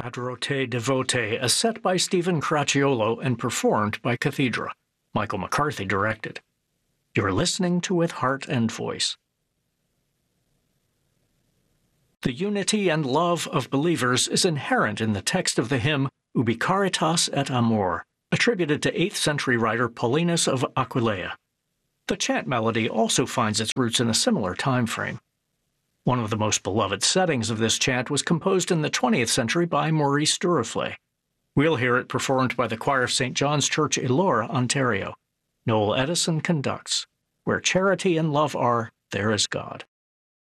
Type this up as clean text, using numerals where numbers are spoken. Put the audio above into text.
Adoro te devote, as set by Stephen Cracchiolo and performed by Cathedra. Michael McCarthy directed. You're listening to With Heart and Voice. The unity and love of believers is inherent in the text of the hymn Ubi Caritas et Amor, attributed to 8th century writer Paulinus of Aquileia. The chant melody also finds its roots in a similar time frame. One of the most beloved settings of this chant was composed in the 20th century by Maurice Duruflé. We'll hear it performed by the choir of St. John's Church, Elora, Ontario. Noel Edison conducts. Where charity and love are, there is God.